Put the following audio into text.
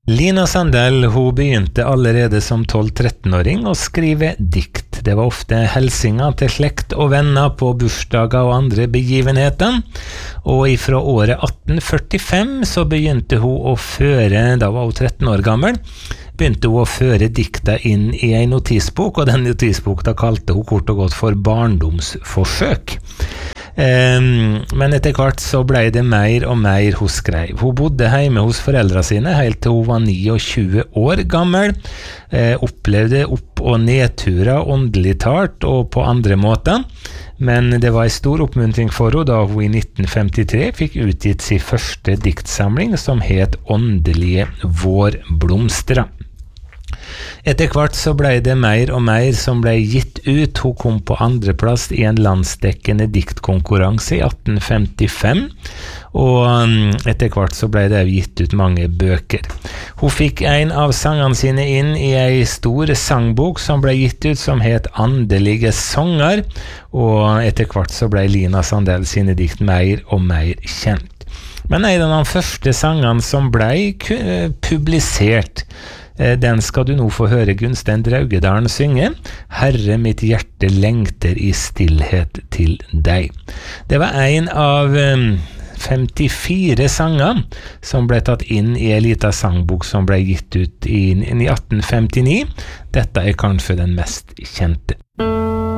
Lina Sandell, hun begynte allerede som 12-13-åring å skrive dikt. Det var ofte helsinger til slekt og venner på bursdager og andre begivenheter. Og ifra året 1845 så begynte hun å føre, da var hun 13 år gammel, begynte hun å føre dikta inn i en notisbok, og den notisboka kalte hun kort og godt for barndomsforsøk. Men etter hvert så ble det mer og mer hun skrev. Hun bodde hjemme hos foreldra sine helt til hun var 29 år gammel, opplevde opp- og nedturer åndelig talt og på andre måter, men det var en stor oppmuntring for henne da hun i 1953 fikk utgitt sin første diktsamling som het Åndelige vårblomstre. Etter hvert så ble det mer og mer som ble gitt ut. Hun kom på andreplass i en landsdekkende diktkonkurranse i 1855, og etter hvert så ble det gitt ut mange bøker. Hun fikk en av sangene sine inn i en stor sangbok som ble gitt ut som het Andelige sanger, og etter hvert så ble Lina Sandell sine dikt mer og mer kjent. Men en av de første sangene som ble publisert, den skal du nå få høre Gunstein Draugedalen synge, Herre, mitt hjerte lengter i stillhet til deg. Det var en av 54 sanger som ble tatt inn i en liten sangbok som ble gitt ut i 1859. Dette er kanskje den mest kjente.